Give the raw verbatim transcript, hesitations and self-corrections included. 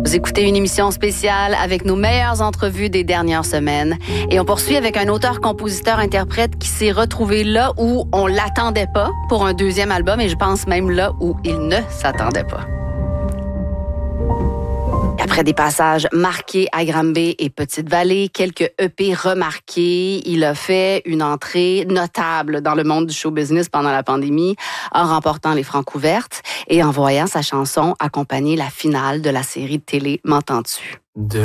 Vous écoutez une émission spéciale avec nos meilleures entrevues des dernières semaines. Et on poursuit avec un auteur-compositeur-interprète qui s'est retrouvé là où on l'attendait pas pour un deuxième album, et je pense même là où il ne s'attendait pas. Après des passages marqués à Granby et Petite-Vallée, quelques E P remarqués, il a fait une entrée notable dans le monde du show business pendant la pandémie en remportant les Francouvertes et en voyant sa chanson accompagner la finale de la série de télé M'entends-tu? De